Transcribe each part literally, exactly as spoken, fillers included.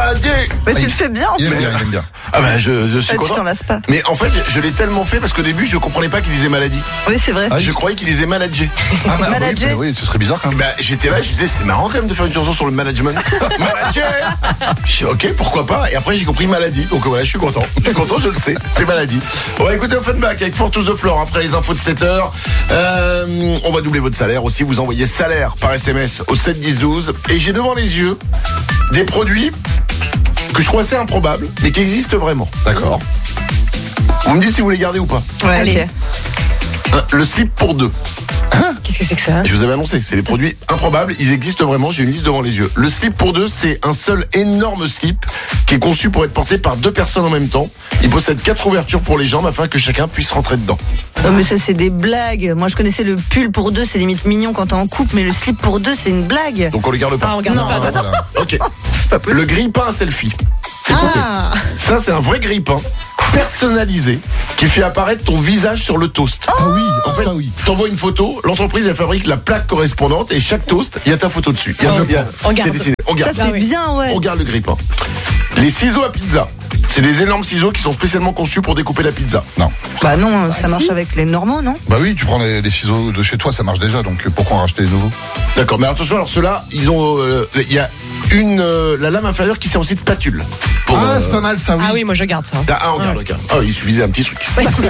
Maladier. Mais Ah, tu il- le fais bien. Il aime Mais- bien, il aime bien. Ah bah je, je suis Ah, tu content. t'en lasses pas. Mais en fait, je l'ai tellement fait parce qu'au début, je comprenais pas qu'il disait maladie. Oui, c'est vrai. Ah, Je croyais qu'il disait manager. Ah bah oui, Manager. bah oui, ce serait bizarre quand même. Bah, j'étais là, je disais, c'est marrant quand même de faire une chanson sur le management. Manager. Je suis ok, pourquoi pas. Et après, j'ai compris maladie. Donc voilà, je suis content. Je suis content, je le sais. C'est maladie. On va écouter Offenbach avec Fortus de Flore après les infos de sept heures. Euh, on va doubler votre salaire aussi. Vous envoyez salaire par S M S au sept dix douze. Et j'ai devant les yeux des produits que je trouve assez improbables, mais qui existent vraiment. D'accord. Vous me dites si vous les gardez ou pas. Ouais, Allez. ok. Euh, Le slip pour deux. Qu'est-ce que c'est que ça? Je vous avais annoncé, c'est les produits improbables, ils existent vraiment, j'ai une liste devant les yeux. Le slip pour deux, c'est un seul énorme slip qui est conçu pour être porté par deux personnes en même temps. Il possède quatre ouvertures pour les jambes afin que chacun puisse rentrer dedans. Non, mais ça, c'est des blagues. Moi, je connaissais le pull pour deux, c'est limite mignon quand t'es en couple, mais le slip pour deux, c'est une blague. Donc on les garde pas. Ah, on garde Non, pas. bah, non. Voilà. Ok. C'est pas possible. Le grille-pain à selfie. Écoutez, Ah, ça c'est un vrai grille-pain personnalisé qui fait apparaître ton visage sur le toast. Ah oui, En fait, ça oui. t'envoies une photo, l'entreprise elle fabrique la plaque correspondante et chaque toast, il y a ta photo dessus. Il y a, Oh, il y a- on garde. c'est dessiné. On Ça, garde. c'est Ah oui. bien, ouais. On garde le grille-pain. Les ciseaux à pizza. C'est des énormes ciseaux qui sont spécialement conçus pour découper la pizza. Non. Bah non, ça si. marche avec les normaux, non? Bah oui, tu prends les, les ciseaux de chez toi, ça marche déjà, donc pourquoi en racheter des nouveaux? D'accord, mais attention, alors ceux-là, ils ont, euh, il y a une, euh, la lame inférieure qui sert aussi de spatule. Pour, Ah, euh, c'est pas mal ça, oui. ah oui, moi je garde ça. Ah, on garde, regarde. Ah, il suffisait un petit truc.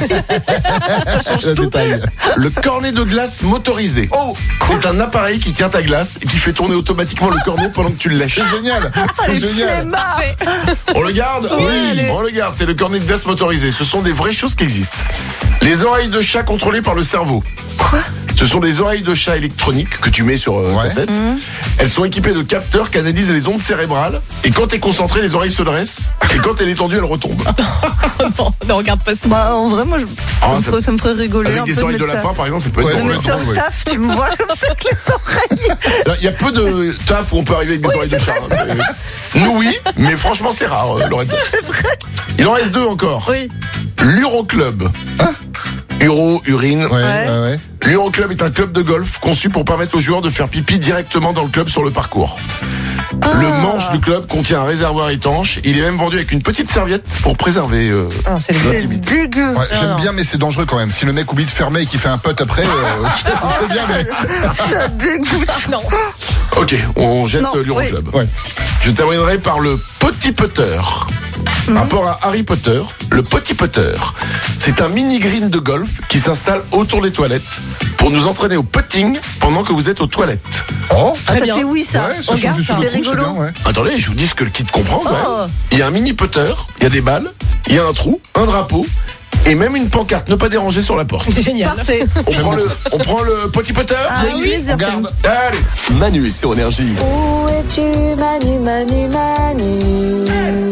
Le détail. Le cornet de glace motorisé. Oh, C'est un appareil qui tient ta glace et qui fait tourner automatiquement le cornet pendant que tu le lèches. c'est génial. Ah, C'est les génial. flemmards. On le garde? Oui. On le garde, c'est le cornet de glace motorisé. Ce sont des vraies choses qui existent. Les oreilles de chat contrôlées par le cerveau. Quoi? Ce sont des oreilles de chat électroniques que tu mets sur euh, Ouais. ta tête. Elles sont équipées de capteurs qui analysent les ondes cérébrales. Et quand t'es concentré, les oreilles se dressent. Et quand elle est tendue, elle retombe. non, ne regarde pas ça. Bah, en vrai, moi, je... Ah, ça, me ça- ferait, ça me ferait rigoler Avec un des peu oreilles de de mettre ça. lapin, par exemple, ça peut être Ouais, drôle. ça De peut mettre être ça au drôle, taf, tu me vois comme ça avec les oreilles. Il y a peu de taf où on peut arriver avec des oreilles de chat. Mais- Nous, oui, mais franchement, c'est rare, euh, Lorenza. Il en reste deux encore. Oui. L'Uroclub. Uro, urine. Ouais, ouais, ouais. L'Uroclub est un club de golf conçu pour permettre aux joueurs de faire pipi directement dans le club sur le parcours. Le manche du club contient un réservoir étanche. Il est même vendu avec une petite serviette pour préserver euh, Ah, c'est C'est l'intimité. dégueu. Ouais, Non, j'aime non. bien, mais c'est dangereux quand même. Si le mec oublie de fermer et qu'il fait un putt après, euh, c'est bien, mais. Ça dégoûte. Non. Ok, on jette Non, euh, l'Uroclub. Ouais. Je terminerai par le petit putter. Rapport à Harry Potter, le petit putter, c'est un mini green de golf qui s'installe autour des toilettes pour nous entraîner au putting pendant que vous êtes aux toilettes. Oh, Ah, Très ça, bien. c'est oui, ça. ouais, ça on change garde du ça. sous le C'est coup, c'est rigolo. bien, ouais. Attendez, je vous dis ce que le kit comprend quand même. Oh. Il y a un mini putter, il y a des balles, il y a un trou, un drapeau et même une pancarte ne pas déranger sur la porte. C'est génial. Parfait. On prend, le, on prend le petit putter. Ah, oui, oui, On garde. Allez. Manu sur Énergie. Où es-tu, Manu, Manu, Manu?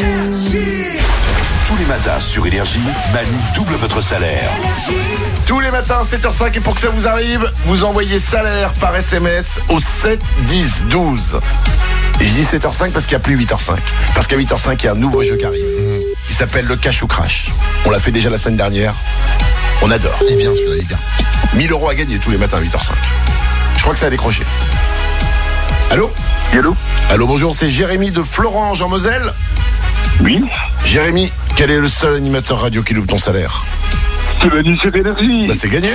Tous les matins sur Énergie, Manu double votre salaire. Tous les matins, sept heures cinq, et pour que ça vous arrive, vous envoyez salaire par S M S au sept dix douze. Et je dis sept heures cinq parce qu'il n'y a plus huit heures cinq. Parce qu'à huit heures cinq, il y a un nouveau jeu qui arrive. Il s'appelle le Cash ou Crash. On l'a fait déjà la semaine dernière. On adore. Il est bien, celui-là, il est bien. mille euros à gagner tous les matins à huit heures cinq. Je crois que ça a décroché. Allô? Allô? Allô, bonjour, c'est Jérémy de Florange en Moselle. Oui? Jérémy, quel est le seul animateur radio qui loupe ton salaire? C'est Manu, c'est Énergie. Bah c'est gagné.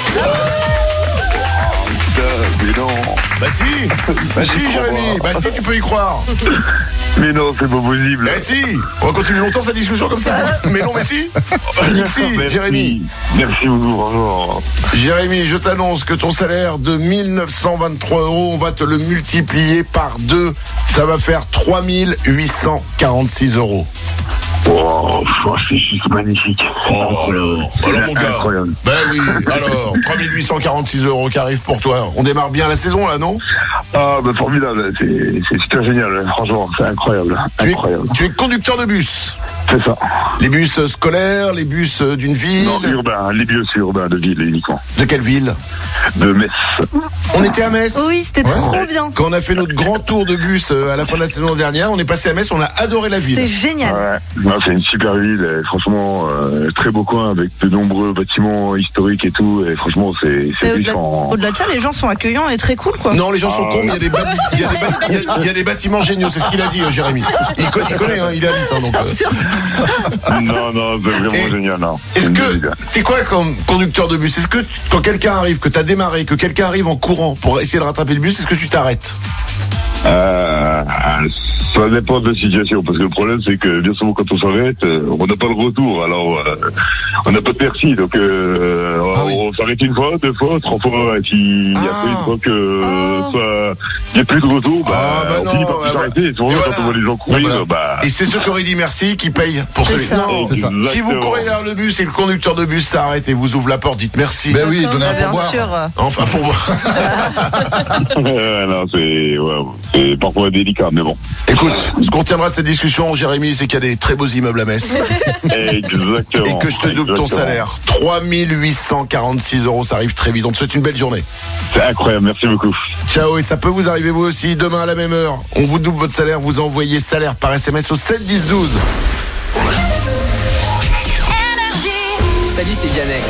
Putain, mais non. Bah si. Bah si, Jérémy. Bah si, tu peux y croire. Mais non, c'est pas possible. Bah si. On va continuer longtemps cette discussion comme ça. Mais non, mais si. Je dis que si, Merci. Jérémy. Merci beaucoup, bonjour. Jérémy, je t'annonce que ton salaire de mille neuf cent vingt-trois euros, on va te le multiplier par deux. Ça va faire trois mille huit cent quarante-six euros. Oh, oh, c'est juste magnifique. Oh, alors, alors mon gars. Incroyable. Ben oui, alors, trois mille huit cent quarante-six euros qui arrivent pour toi. On démarre bien la saison là, non? Ah, bah formidable, c'est c'est super génial, franchement, c'est incroyable. Tu es, Incroyable. tu es conducteur de bus. C'est ça. Les bus scolaires, les bus d'une ville. Non, urbain, les bus urbains de ville uniquement. De quelle ville? De Metz. On était à Metz. Oui, c'était Ouais. trop bien. Quand on a fait notre grand tour de bus euh, à la fin de la saison dernière, on est passé à Metz, on a adoré la C'est ville. génial. Ouais. Non, c'est une super ville. Et franchement, euh, très beau coin avec de nombreux bâtiments historiques et tout. Et franchement, c'est c'est Et riche au-delà, en. au-delà de ça, les gens sont accueillants et très cool, quoi. Non, les gens sont Ah, cons, mais il y a des, bat- il y a des, bat- il y a- il y a des bâtiments géniaux, c'est ce qu'il a dit, euh, Jérémy. Il, co- il connaît, hein, il habite. Hein, donc, euh. Non, non, c'est vraiment Et génial. Non. Est-ce C'est que génial. t'es quoi comme conducteur de bus? Est-ce que quand quelqu'un arrive, que t'as démarré, que quelqu'un arrive en courant pour essayer de rattraper le bus, est-ce que tu t'arrêtes? Euh, ça dépend de la situation, parce que le problème c'est que bien souvent quand on s'arrête, euh, on n'a pas le retour, alors euh, on n'a pas de merci, donc euh, Ah oui. on s'arrête une fois, deux fois, trois fois, et puis Ah. après une fois que Ah. ça, il n'y a plus de retour, bah, Ah, bah on non, finit par bah, plus s'arrêter, et souvent et quand voilà. on voit les gens courir, Voilà. bah... Et c'est ceux qui auraient dit merci qui payent pour C'est celui. ça. Non, C'est ça. si vous courez vers le bus et le conducteur de bus s'arrête et vous ouvre la porte, dites merci. Ben oui, donnez un Bien pourboire. sûr. Enfin pour voir. non, c'est, ouais, c'est parfois délicat, mais bon. Écoute, ce qu'on tiendra de cette discussion, Jérémy, c'est qu'il y a des très beaux immeubles à Metz. Exactement. Et que je te double ton Exactement. salaire. trois mille huit cent quarante-six euros, ça arrive très vite. On te souhaite une belle journée. C'est incroyable, merci beaucoup. Ciao, et ça peut vous arriver vous aussi. Demain à la même heure, on vous double votre salaire. Vous envoyez salaire par S M S au sept dix douze. Salut, c'est Vianney.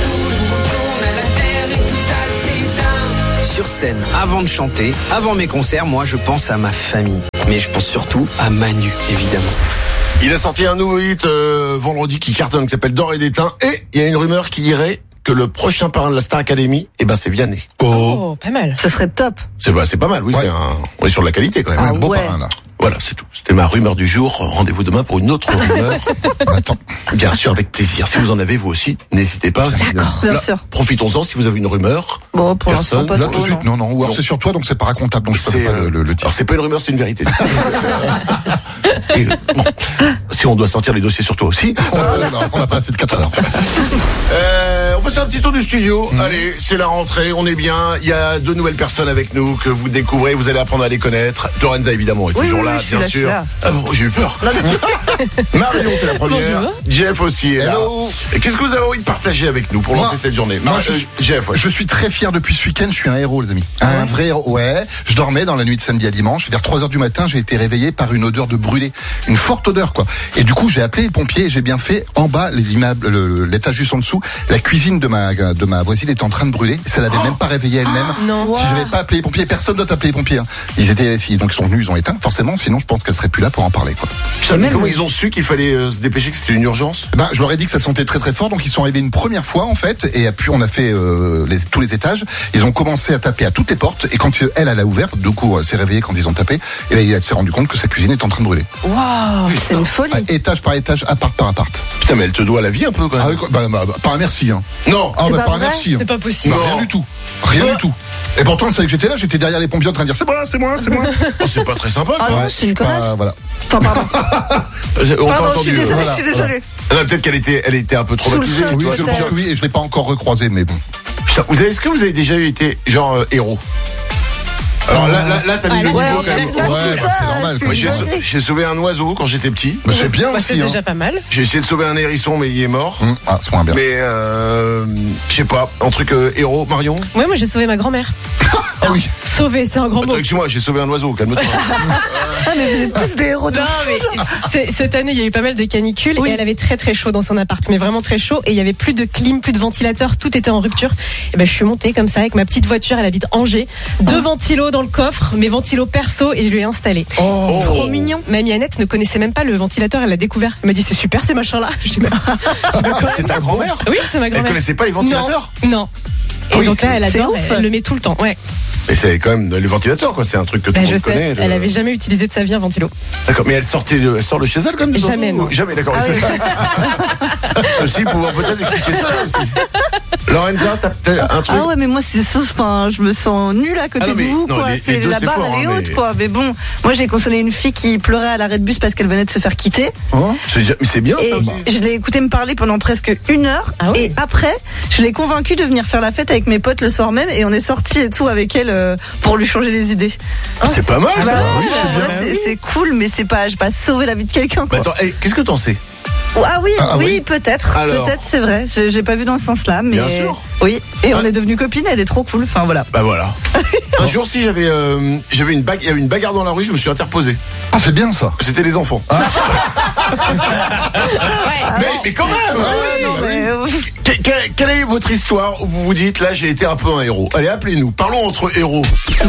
Sur scène, avant de chanter, avant mes concerts, moi je pense à ma famille. Mais je pense surtout à Manu, évidemment. Il a sorti un nouveau hit euh, vendredi qui cartonne, qui s'appelle D'or et d'étain. Et il y a une rumeur qui dirait que le prochain parrain de la Star Academy, eh ben c'est Vianney. Oh, Oh, pas mal. Ce serait top. C'est bah, c'est pas mal, oui. Ouais. C'est un... On est sur de la qualité quand même. Ah un beau ouais. parrain là. Voilà, c'est tout. C'était ma rumeur du jour. Rendez-vous demain pour une autre rumeur. Attends. Bien sûr, avec plaisir. Si vous en avez vous aussi, n'hésitez pas. Bien Là, sûr. Profitons-en si vous avez une rumeur. Bon, pour l'instant, Personne. pas Là trop, tout de suite, non, non. Ou alors Non. c'est sur toi, donc c'est pas racontable, donc je peux C'est, pas le, le, le alors dire. c'est pas une rumeur, c'est une vérité. Et, bon, si on doit sortir les dossiers sur toi aussi. Oh, non, on a pas assez de quatre heures. Euh, on passe un petit tour du studio. Allez, c'est la rentrée, on est bien. Il y a deux nouvelles personnes avec nous que vous découvrez. Vous allez apprendre à les connaître. Lorenza, évidemment, est Oui, toujours oui, là, oui, je suis bien là, je suis sûr. là. Ah bon, j'ai eu peur. Marion, c'est la première. Bonjour. Jeff aussi est là. Hello. Et qu'est-ce que vous avez envie de partager avec nous pour Moi- lancer cette journée? moi, Mar- je- euh, Jeff, ouais. Je suis très fier depuis ce week-end, je suis un héros les amis. Un vrai héros, ouais. Je dormais dans la nuit de samedi à dimanche, vers trois heures du matin, j'ai été réveillé par une odeur de brûlé. Une forte odeur quoi. Et du coup j'ai appelé les pompiers et j'ai bien fait. En bas, l'immeuble, le- l'étage juste en dessous, la cuisine de ma, de ma voisine était en train de brûler. Ça l'avait même pas réveillée elle-même. non. Si je n'avais pas appelé les pompiers, personne doit appeler les pompiers. hein. Ils étaient, si- donc ils sont venus, ils ont éteint. Forcément, sinon je pense qu'elle serait plus là pour en parler quoi. Putain, mais même- comment ils ont su qu'il fallait euh, se dépêcher, que c'était une urgence? Ben, je leur ai dit que ça sentait très très fort, donc ils sont arrivés une première fois en fait, et puis on a fait euh, les, tous les étages. Ils ont commencé à taper à toutes les portes, et quand elle, elle a ouvert, du coup, elle s'est réveillée quand ils ont tapé, et ben, elle s'est rendu compte que sa cuisine est en train de brûler. Waouh, c'est une folie. Ah, étage par étage, appart par appart. Putain, mais elle te doit la vie un peu quand même. Ah, oui, quoi, bah, bah, bah, pas un merci, hein. Non. Ah, C'est bah, pas pas un vrai merci. hein. C'est pas possible. Bah, Non. rien du tout. Rien du tout. Et pourtant, elle savait que j'étais là, j'étais derrière les pompiers en train de dire c'est moi, c'est moi, c'est moi. Oh, c'est pas très sympa. Ah Quoi. non, Ouais, c'est une je suis pas- connasse. Voilà. Enfin, pardon. Euh, On t'a Pardon, je entendu. suis désolée, euh, voilà, je suis désolée. Ah non, peut-être qu'elle était, elle était un peu traumatisée. Sous le tu Oui, vois, je c'est pense pour que oui, et je l'ai pas encore recroisé, mais bon. Putain, vous avez, est-ce que vous avez déjà été genre euh, héros? Alors là, là, là, t'as mis Ah, le là, niveau ouais, quand même. ouais, Ouais, c'est bah, ça, c'est normal. c'est quoi. Moi, j'ai, une sau- dinguerie. j'ai sauvé un oiseau quand j'étais petit. Bah, c'est bien Bah, aussi. c'est hein. déjà pas mal. J'ai essayé de sauver un hérisson, mais il est mort. Hum, Ah, c'est moins bien. Mais euh, je sais pas, un truc euh, héros, Marion. Ouais, moi j'ai sauvé ma grand-mère. Ah oui. Sauvé, c'est un grand mot. Attends, excuse-moi, j'ai sauvé un oiseau, calme-toi. Ah, mais vous êtes tous des héros de Non, mais c'est- cette année, il y a eu pas mal de canicules Oui. et elle avait très très chaud dans son appart, mais vraiment très chaud. Et il y avait plus de clim, plus de ventilateur, tout était en rupture. Et ben, je suis montée comme ça avec ma petite voiture. Elle habite Angers, deux ventilos dans le coffre, mes ventilos perso, et je lui ai installé. Oh. trop mignons. Mamie Annette ne connaissait même pas le ventilateur, elle l'a découvert. Elle m'a dit c'est super ces machins-là. Je dis, bah, C'est ta grand-mère? oui, c'est ma Elle grand-mère. connaissait pas les ventilateurs? Non. non. Et Ah oui, donc là, c'est- elle c'est adore, ouf. elle le met tout le temps. Ouais. Mais c'est quand même les ventilateurs, quoi. C'est un truc que tout Bah, le je monde sais. connaît. le- Elle avait jamais utilisé de sa vie un ventilo. D'accord, mais elle sortait de, elle sort de chez elle comme des Jamais, enfants, non. ou- Jamais, d'accord. Ah C'est- Ceci pouvoir peut-être expliquer ça aussi. Lorenza, t'as peut-être un truc. Ah ouais, mais moi, c'est ça, enfin, je me sens nulle à côté Ah non, de mais- vous, non, quoi. les- les C'est deux, la c'est barre, fort, elle est hein, haute, mais- quoi. Mais bon, moi, j'ai consolé une fille qui pleurait à l'arrêt de bus parce qu'elle venait de se faire quitter. C'est, mais c'est bien Et ça. aussi. je l'ai écouté me parler pendant presque une heure. Ah ouais. Et après, je l'ai convaincue de venir faire la fête avec mes potes le soir même. Et on est sortis et tout avec elle euh, pour lui changer les idées. C'est pas mal Bah ça. ouais, Oui, en vrai, c'est bien. c'est- c'est cool, mais c'est pas, j'ai pas sauvé la vie de quelqu'un, Bah quoi. attends, hey, qu'est-ce que t'en sais? Ah oui, Ah, oui, oui. peut-être. Alors. Peut-être, c'est vrai. J'ai j'ai pas vu dans ce sens-là, mais. Bien sûr. Oui. Et on Ouais. est devenus copines, elle est trop cool. Enfin, voilà. Bah voilà. Un jour, si j'avais euh, j'avais une bague, il y avait une bagarre dans la rue, je me suis interposé. Ah, c'est bien ça. C'était les enfants. mais, mais quand même. oui, non, bah mais, oui. euh, Que- que- Quelle est votre histoire où vous vous dites là j'ai été un peu un héros? Allez, appelez-nous. Parlons entre héros.